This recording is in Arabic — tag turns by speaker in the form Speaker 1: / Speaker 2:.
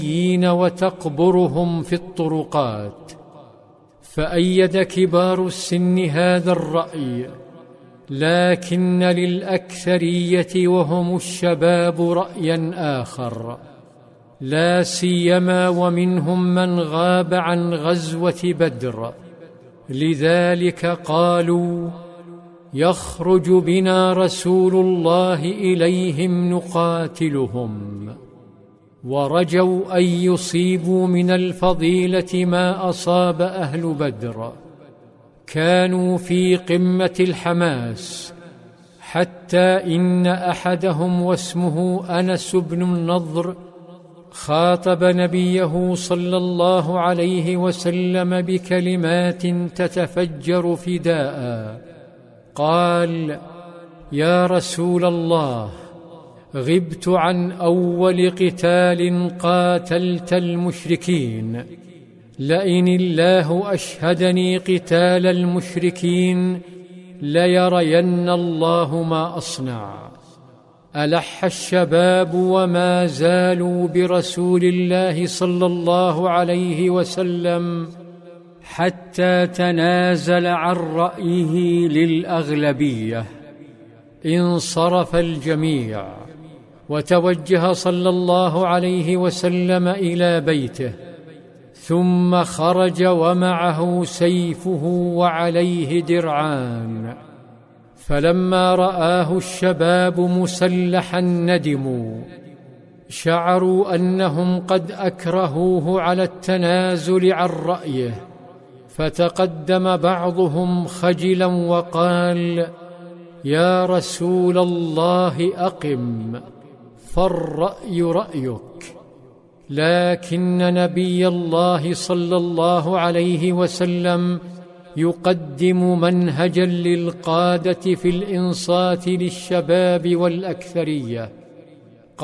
Speaker 1: وتقبرهم في الطرقات. فأيد كبار السن هذا الرأي، لكن للأكثرية وهم الشباب رأيا آخر، لا سيما ومنهم من غاب عن غزوة بدر. لذلك قالوا: يخرج بنا رسول الله إليهم نقاتلهم. ورجوا أن يصيبوا من الفضيلة ما أصاب أهل بدر. كانوا في قمة الحماس، حتى إن أحدهم واسمه أنس بن النضر خاطب نبيه صلى الله عليه وسلم بكلمات تتفجر فداء. قال: يا رسول الله، غبت عن أول قتال قاتلت المشركين، لئن الله أشهدني قتال المشركين ليرين الله ما أصنع. ألح الشباب وما زالوا برسول الله صلى الله عليه وسلم حتى تنازل عن رأيه للأغلبية. انصرف الجميع، وتوجه صلى الله عليه وسلم إلى بيته، ثم خرج ومعه سيفه وعليه درعان. فلما رآه الشباب مسلحا ندموا، شعروا أنهم قد أكرهوه على التنازل عن رأيه، فتقدم بعضهم خجلا وقال: يا رسول الله أقم، فالرأي رأيك. لكن نبي الله صلى الله عليه وسلم يقدم منهجا للقادة في الإنصات للشباب والأكثرية،